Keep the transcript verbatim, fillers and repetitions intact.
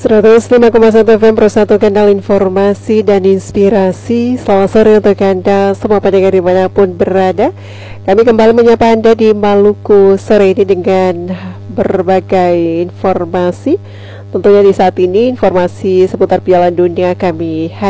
seratus lima koma satu F M Pro satu, kanal informasi dan inspirasi. Selamat sore untuk Anda semua pendengar dimanapun berada. Kami kembali menyapa Anda di Maluku sore ini dengan berbagai informasi. Tentunya di saat ini informasi seputar Piala Dunia kami